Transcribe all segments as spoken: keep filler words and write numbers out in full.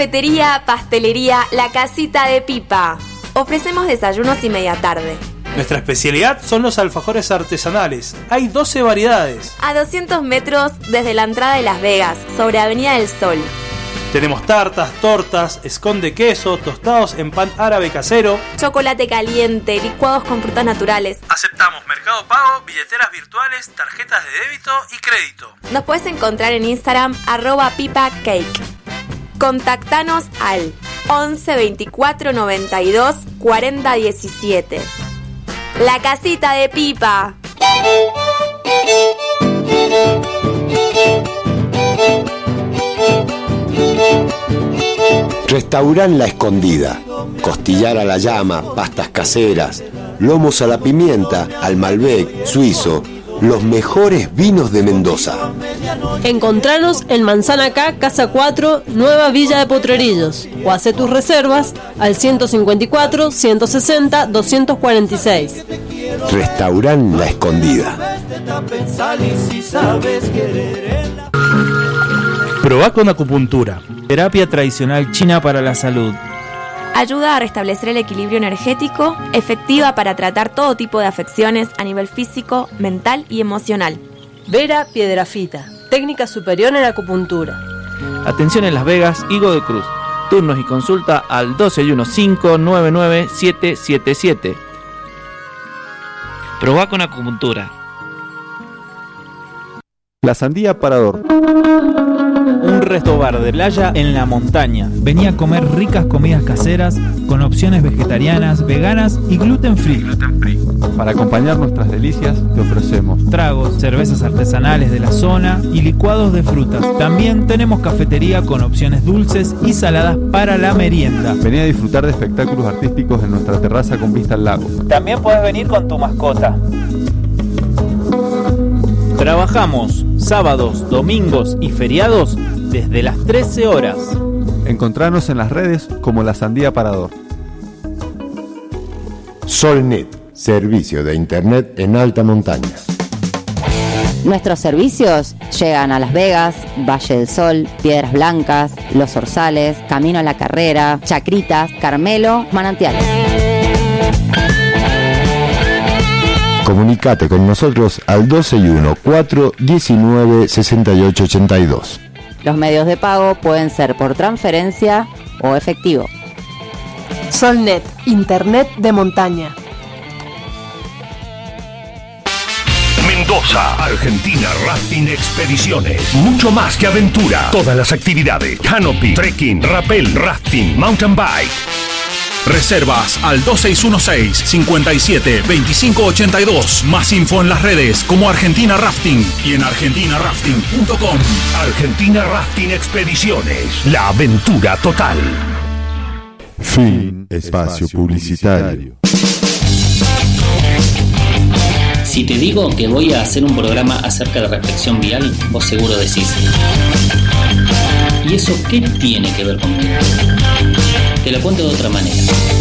Cafetería, pastelería, La Casita de Pipa. Ofrecemos desayunos y media tarde. Nuestra especialidad son los alfajores artesanales. Hay doce variedades. A doscientos metros desde la entrada de Las Vegas, sobre Avenida del Sol. Tenemos tartas, tortas, escón de queso, tostados en pan árabe casero, chocolate caliente, licuados con frutas naturales. Aceptamos Mercado Pago, billeteras virtuales, tarjetas de débito y crédito. Nos puedes encontrar en Instagram, arroba pipacake. Contactanos al once veinticuatro noventa y dos cuarenta diecisiete. La Casita de Pipa. Restaurant La Escondida. Costillar a la llama, pastas caseras, lomos a la pimienta, al Malbec, suizo, los mejores vinos de Mendoza. Encontranos en Manzana K, Casa cuatro, Nueva Villa de Potrerillos, o hace tus reservas al ciento cincuenta y cuatro, ciento sesenta, doscientos cuarenta y seis. Restaurant La Escondida. Probá con acupuntura, terapia tradicional china para la salud. Ayuda a restablecer el equilibrio energético, efectiva para tratar todo tipo de afecciones a nivel físico, mental y emocional. Vera Piedrafita, técnica superior en acupuntura. Atención en Las Vegas, Higo de Cruz. Turnos y consulta al doce y quince, nueve nueve siete siete siete. Probá con acupuntura. La Sandía Parador. Un resto bar de playa en la montaña. Vení a comer ricas comidas caseras con opciones vegetarianas, veganas y gluten free. Para acompañar nuestras delicias te ofrecemos tragos, cervezas artesanales de la zona y licuados de frutas. También tenemos cafetería con opciones dulces y saladas para la merienda. Vení a disfrutar de espectáculos artísticos en nuestra terraza con vista al lago. También podés venir con tu mascota. Trabajamos sábados, domingos y feriados desde las trece horas. Encontranos en las redes como La Sandía Parador. Solnet, servicio de internet en alta montaña. Nuestros servicios llegan a Las Vegas, Valle del Sol, Piedras Blancas, Los Orzales, Camino a la Carrera, Chacritas, Carmelo, Manantiales. Comunicate con nosotros al doce y uno, cuatro diecinueve, sesenta y ocho ochenta y dos. Los medios de pago pueden ser por transferencia o efectivo. Solnet, internet de montaña. Mendoza, Argentina Rafting Expediciones. Mucho más que aventura. Todas las actividades: canopy, trekking, rappel, rafting, mountain bike. Reservas al dos seis uno seis, cinco siete, dos cinco ocho dos. Más info en las redes como Argentina Rafting y en argentina rafting punto com. Argentina Rafting Expediciones. La aventura total. Fin. Espacio publicitario. Si te digo que voy a hacer un programa acerca de reflexión vial, vos seguro decís: ¿y eso qué tiene que ver conmigo? Te lo cuento de otra manera.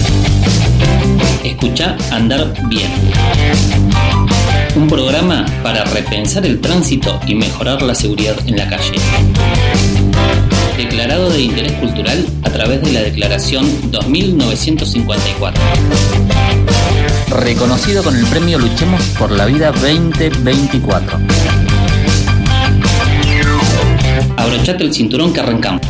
Escuchá Andar Bien. Un programa para repensar el tránsito y mejorar la seguridad en la calle. Declarado de interés cultural a través de la Declaración dos mil novecientos cincuenta y cuatro. Reconocido con el premio Luchemos por la Vida veinte veinticuatro. Abrochate el cinturón que arrancamos.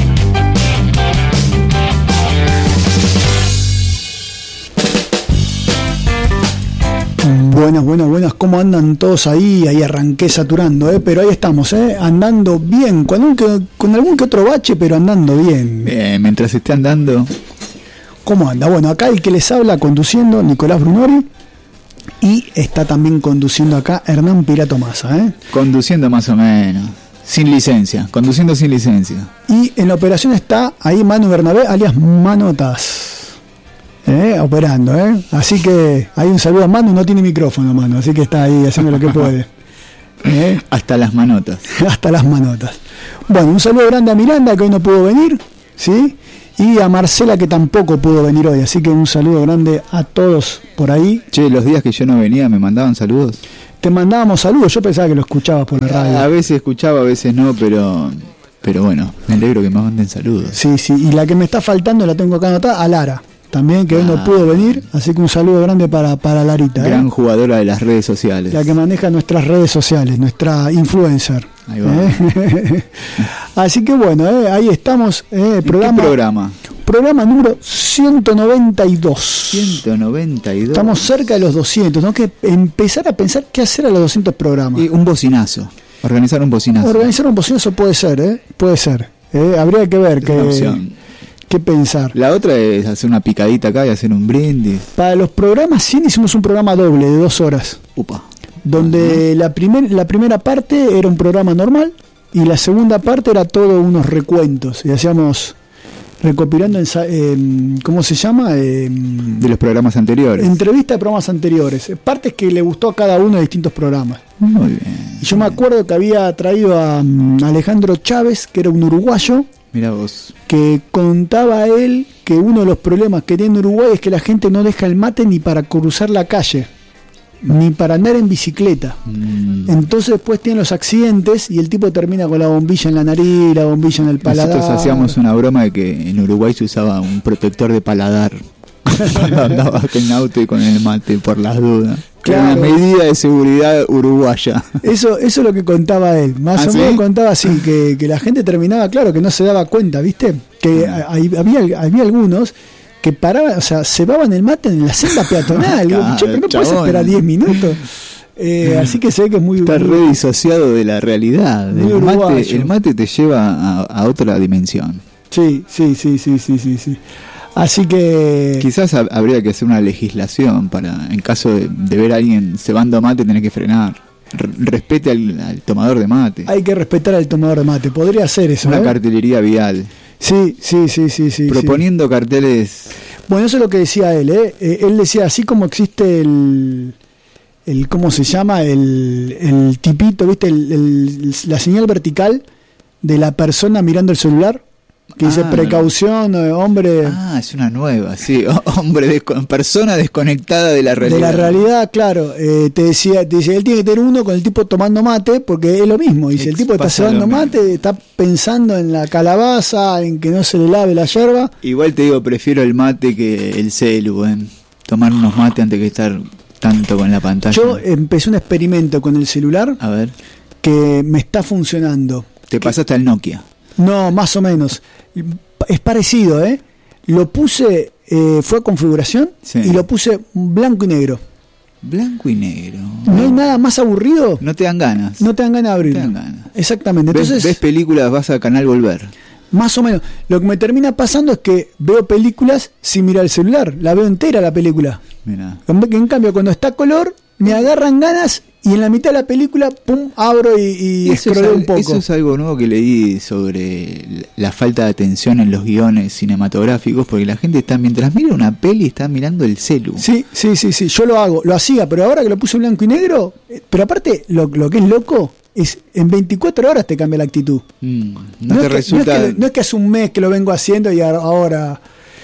Buenas, buenas, buenas, ¿cómo andan todos ahí? Ahí arranqué saturando, ¿eh? Pero ahí estamos, ¿eh? Andando bien, con, un que, con algún que otro bache, pero andando bien. Bien, mientras esté andando. ¿Cómo anda? Bueno, acá el que les habla conduciendo, Nicolás Brunori, y está también conduciendo acá Hernán Pirato Massa, ¿eh? Conduciendo más o menos, sin licencia, conduciendo sin licencia. Y en la operación está ahí Manu Bernabé, alias Manotas. Eh, operando, ¿eh? Así que hay un saludo a Manu, no tiene micrófono, Manu, así que está ahí haciendo lo que puede. ¿Eh? Hasta las manotas. Hasta las manotas. Bueno, un saludo grande a Miranda, que hoy no pudo venir, ¿sí? Y a Marcela, que tampoco pudo venir hoy, así que un saludo grande a todos por ahí. Che, los días que yo no venía, ¿me mandaban saludos? Te mandábamos saludos, yo pensaba que lo escuchabas por la radio. A veces escuchaba, a veces no, pero... pero bueno, me alegro que me manden saludos. Sí, sí, y la que me está faltando la tengo acá anotada, a Lara, también, que hoy Ah. no pudo venir, así que un saludo grande para, para Larita. Gran ¿eh? jugadora de las redes sociales. La que maneja nuestras redes sociales, nuestra influencer. Ahí va. ¿eh? Así que bueno, ¿eh? ahí estamos. ¿eh? Programa, ¿Qué programa? Programa número ciento noventa y dos. ciento noventa y dos. Estamos cerca de los doscientos, tenemos que empezar a pensar qué hacer a los doscientos programas. Y un bocinazo, organizar un bocinazo. Organizar un bocinazo puede ser, ¿eh? Puede ser. ¿eh? Habría que ver Es qué, una opción. qué pensar. La otra es hacer una picadita acá y hacer un brindis. Para los programas cien hicimos un programa doble de dos horas. Upa. Donde la, primer, la primera parte era un programa normal y la segunda parte era todo unos recuentos. Y hacíamos recopilando, en, eh, ¿cómo se llama? Eh, de los programas anteriores. Entrevista de programas anteriores. Partes que le gustó a cada uno de distintos programas. Muy bien. Y yo me acuerdo que había traído a um, Alejandro Chávez, que era un uruguayo. Mira vos. Que contaba él que uno de los problemas que tiene Uruguay es que la gente no deja el mate ni para cruzar la calle, ni para andar en bicicleta. Mm. Entonces después tienen los accidentes y el tipo termina con la bombilla en la nariz, la bombilla en el paladar. Nosotros hacíamos una broma de que en Uruguay se usaba un protector de paladar cuando andaba en auto y con el mate por las dudas. Claro. Una medida de seguridad uruguaya. Eso, eso es lo que contaba él. Más ¿Ah, o sí? menos contaba así, que, que la gente terminaba, claro, que no se daba cuenta, ¿viste? Que a- hay- había, había algunos que paraban, o sea, cebaban el mate en la senda peatonal. Digo, Claro, che, pero no puedes chabón. esperar diez minutos. Eh, así que se ve que es muy... Está muy- re disociado de la realidad. Muy El mate, uruguayo. el mate te lleva a, a otra dimensión. Sí, sí, sí, sí, sí, sí, sí. Así que... Quizás hab- habría que hacer una legislación para, en caso de, de ver a alguien cebando mate, tener que frenar. R- respete al, al tomador de mate. Hay que respetar al tomador de mate. Podría ser eso, Una ¿eh? cartelería vial. Sí, sí, sí, sí, sí. Proponiendo sí. carteles. Bueno, eso es lo que decía él, ¿eh? Eh, Él decía, así como existe el... el ¿cómo se llama? El, el tipito, ¿viste? El, el- la señal vertical de la persona mirando el celular. Que dice Ah, precaución, eh, hombre... Ah, es una nueva, sí. O- hombre, desco- persona desconectada de la De realidad. la realidad, claro, eh, te decía, te decía, él tiene que tener uno con el tipo tomando mate, porque es lo mismo. Dice, el tipo está Pasa lo cebando mismo. mate, está pensando en la calabaza, en que no se le lave la yerba. Igual te digo, prefiero el mate que el celu, ¿eh? Tomar unos mates antes que estar tanto con la pantalla. Yo empecé un experimento con el celular A ver, que me está funcionando. te pasaste al Nokia. No, más o menos. Es parecido, ¿eh? Lo puse, eh, fue a configuración Sí. y lo puse blanco y negro. Blanco y negro. No hay nada más aburrido. No te dan ganas. No te dan ganas de abrirlo. te dan ganas. Exactamente. Ves, Entonces, ves películas, vas a Canal Volver. más o menos. Lo que me termina pasando es que veo películas sin mirar el celular. La veo entera la película. Mira. En en cambio, cuando está a color, me agarran ganas y en la mitad de la película, pum, abro y, y Eso es, scrolleo al- un poco. eso es algo nuevo que leí sobre la falta de atención en los guiones cinematográficos, porque la gente está, mientras mira una peli, está mirando el celu. Sí, sí, sí, sí, yo lo hago, lo hacía, pero ahora que lo puse blanco y negro, eh, pero aparte, lo, lo que es loco es en veinticuatro horas te cambia la actitud. Mm, No, no, te es que, resulta. no, es que, no es que hace un mes que lo vengo haciendo y ahora- ahora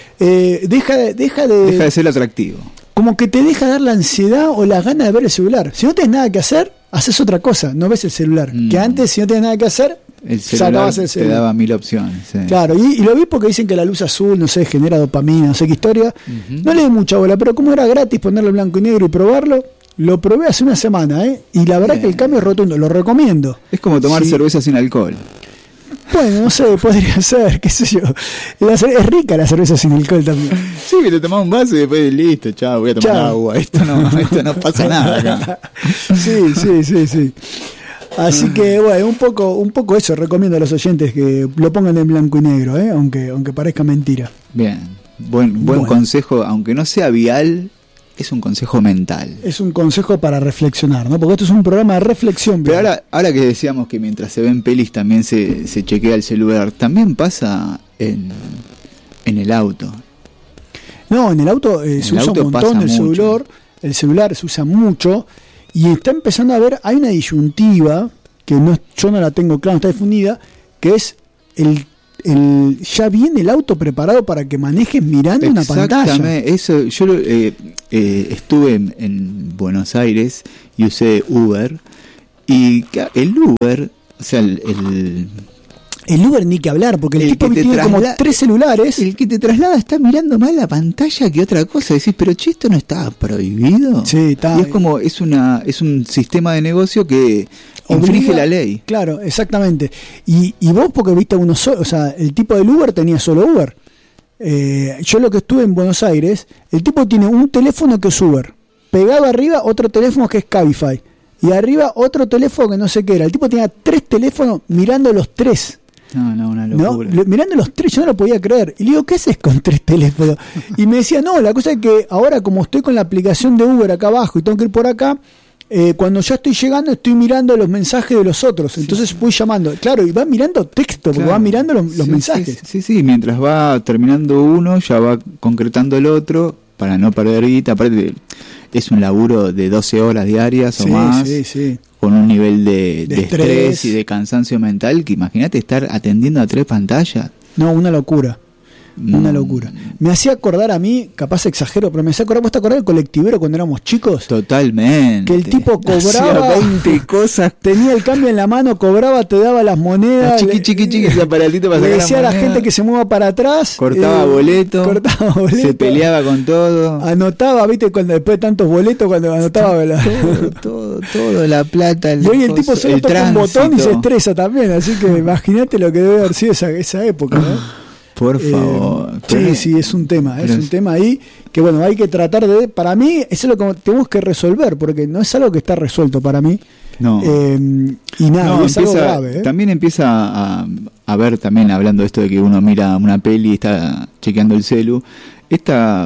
eh, deja, de- deja de... Deja de ser atractivo. Como que te deja dar la ansiedad o las ganas de ver el celular. Si no tienes nada que hacer, haces otra cosa, no ves el celular. Mm. Que antes, si no tienes nada que hacer, El celular sacabas el te celular. daba mil opciones. sí. Claro, y, y lo vi porque dicen que la luz azul, no sé, genera dopamina, no sé qué historia. No le di mucha bola, pero como era gratis ponerlo en blanco y negro y probarlo, lo probé hace una semana, ¿eh? Y la verdad Bien. que el cambio es rotundo, lo recomiendo. Es como tomar Sí. cerveza sin alcohol. Bueno, no sé, podría ser, qué sé yo. La cer- es rica la cerveza sin alcohol también. Sí, que te tomás un vaso y después listo, chao, voy a tomar Chao. agua. Esto no, esto no pasa nada acá. Sí, sí, sí, sí. Así que bueno, un poco, un poco eso recomiendo a los oyentes que lo pongan en blanco y negro, ¿eh? aunque, aunque parezca mentira. Bien, buen, buen Bueno. consejo, aunque no sea vial, es un consejo mental. Es un consejo para reflexionar, ¿no? Porque esto es un programa de reflexión. Pero ¿verdad? ahora, ahora que decíamos que mientras se ven pelis también se, se chequea el celular, también pasa en, en el auto. No, en el auto eh, En se el usa auto un montón pasa el mucho. celular, el celular se usa mucho y está empezando a ver, hay una disyuntiva que no, yo no la tengo clara, no está difundida, que es el, el ya viene el auto preparado para que manejes mirando una pantalla. Exactamente, eso, yo lo- eh, eh, estuve en, en Buenos Aires y usé Uber y ca- el Uber, o sea, el, el, El Uber ni que hablar, porque el, el tipo tiene trasla- como tres celulares. El que te traslada está mirando más la pantalla que otra cosa. Decís, pero che, ¿esto no estaba prohibido? Sí, está. Y es como, es una es un sistema de negocio que infringe la ley. Claro, exactamente. Y, y vos, porque viste uno solo, o sea, el tipo del Uber tenía solo Uber. Eh, yo lo que estuve en Buenos Aires, el tipo tiene un teléfono que es Uber. Pegado arriba, otro teléfono que es Cabify. Y arriba, otro teléfono que no sé qué era. El tipo tenía tres teléfonos mirando los tres. No, no, una locura. ¿No? Mirando los tres, yo no lo podía creer. Y le digo, ¿qué haces con tres teléfonos? Y me decía, no, la cosa es que ahora como estoy con la aplicación de Uber acá abajo y tengo que ir por acá, eh, cuando ya estoy llegando estoy mirando los mensajes de los otros. Entonces sí. voy llamando. Claro, y va mirando texto, porque claro. va mirando los, los sí, mensajes. Sí, sí, sí, mientras va terminando uno, ya va concretando el otro para no perder guita. Aparte, es un laburo de doce horas diarias sí, o más. Sí, sí. Con un nivel de, de, de estrés. estrés y de cansancio mental que imagínate estar atendiendo a tres pantallas. No, una locura. No. Una locura. Me hacía acordar a mí, capaz exagero, pero me hacía acordar, ¿vos te acordás del colectivero cuando éramos chicos? Totalmente. Que el tipo cobraba veinte cosas. Tenía el cambio en la mano, cobraba, te daba las monedas. Ah, chiqui, chiqui, chiqui, ese aparatito para le sacar decía la a la gente que se mueva para atrás. Cortaba, eh, boleto, cortaba boleto. Se peleaba con todo. Anotaba, viste, cuando después de tantos boletos, cuando anotaba la... todo, todo, todo, la plata. El y hoy el tipo solo toca tránsito. Un botón y se estresa también. Así que imagínate lo que debe haber sido esa, esa época, ¿no? Por favor. Eh, sí, pero, sí, es un tema, es un tema ahí que bueno, hay que tratar de, para mí, eso es lo que tenemos que resolver, porque no es algo que está resuelto para mí. No. Eh, y nada, no, es empieza, algo grave. ¿eh? También empieza a, a ver, también hablando de esto de que uno mira una peli y está chequeando el celu, esta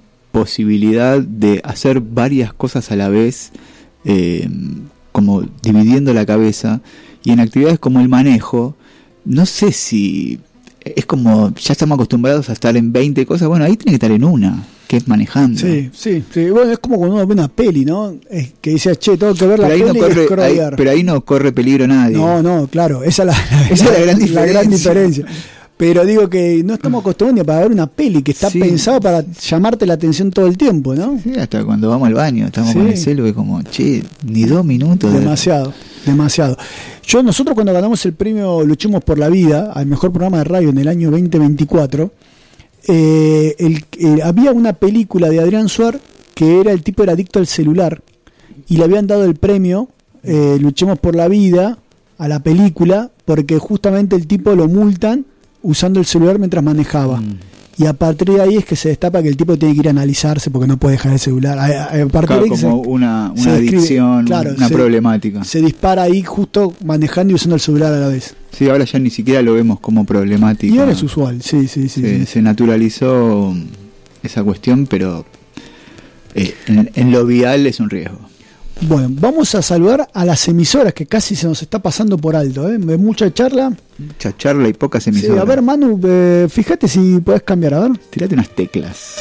posibilidad de hacer varias cosas a la vez, eh, como dividiendo la cabeza, y en actividades como el manejo, no sé si... Es como, ya estamos acostumbrados a estar en veinte cosas, bueno, ahí tiene que estar en una, que es manejando. Sí, sí, sí. Bueno, es como cuando uno ve una peli, ¿no? Es que dice, che, tengo que ver la pero peli no corre, y es ahí, Pero ahí no corre peligro nadie. No, no, claro, esa es la, la, esa la, es la, gran, la diferencia. gran diferencia. Pero digo que no estamos acostumbrados para ver una peli que está sí. pensada para llamarte la atención todo el tiempo, ¿no? Sí, hasta cuando vamos al baño, estamos sí. con el celu, es como, che, ni dos minutos. Demasiado. De... Demasiado. Yo, nosotros cuando ganamos el premio Luchemos por la Vida, al mejor programa de radio en el año veinte veinticuatro, eh, el, eh, había una película de Adrián Suar que era, el tipo era adicto al celular y le habían dado el premio eh, Luchemos por la Vida a la película porque justamente el tipo lo multan usando el celular mientras manejaba. Mm. Y a partir de ahí es que se destapa que el tipo tiene que ir a analizarse porque no puede dejar el celular. A, a, a partir claro, de ahí como se, una, una se adicción, claro, una se, problemática. Se dispara ahí justo manejando y usando el celular a la vez. Sí, ahora ya ni siquiera lo vemos como problemática. Y ahora es usual, sí, sí, sí. Se, sí. se naturalizó esa cuestión, pero eh, en, en lo vial es un riesgo. Bueno, vamos a saludar a las emisoras que casi se nos está pasando por alto, ¿eh? Mucha charla. Mucha charla y pocas emisoras. Sí, a ver, Manu, eh, fíjate si podés cambiar, a ver. Tirate unas teclas.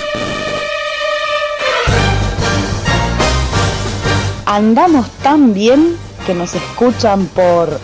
Andamos tan bien que nos escuchan por...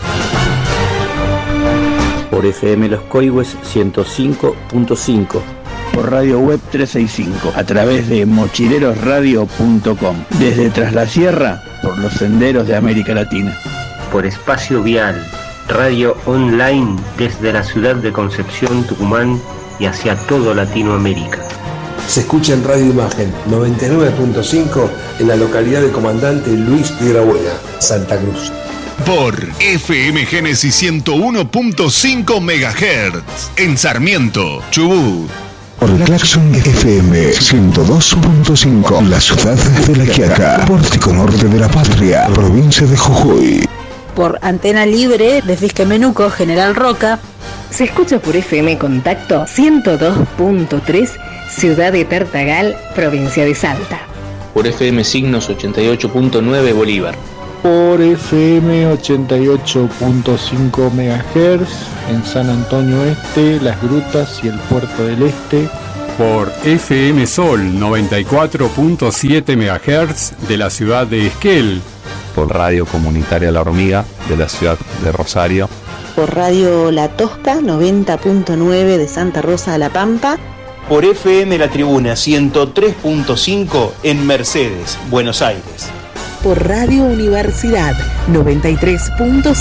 Por F M Los Coihues ciento cinco punto cinco. Por Radio Web trescientos sesenta y cinco, a través de mochileros radio punto com, desde Tras la Sierra, por los senderos de América Latina. Por Espacio Vial, radio online desde la ciudad de Concepción, Tucumán y hacia todo Latinoamérica. Se escucha en Radio Imagen noventa y nueve punto cinco en la localidad de Comandante Luis Piedrabuena, Santa Cruz. Por F M Génesis ciento uno punto cinco megahertz en Sarmiento, Chubut. Por Claxon F M ciento dos punto cinco, la ciudad de La Quiaca, pórtico norte de la patria, provincia de Jujuy. Por Antena Libre de Fisquemenuco, General Roca. Se escucha por F M Contacto ciento dos punto tres, ciudad de Tartagal, provincia de Salta. Por F M Signos ochenta y ocho punto nueve, Bolívar. Por F M ochenta y ocho punto cinco megahertz en San Antonio Este, Las Grutas y el Puerto del Este. Por F M Sol noventa y cuatro punto siete megahertz de la ciudad de Esquel. Por Radio Comunitaria La Hormiga de la ciudad de Rosario. Por Radio La Tosca noventa punto nueve de Santa Rosa de la Pampa. Por F M La Tribuna ciento tres punto cinco en Mercedes, Buenos Aires. Por Radio Universidad noventa y tres punto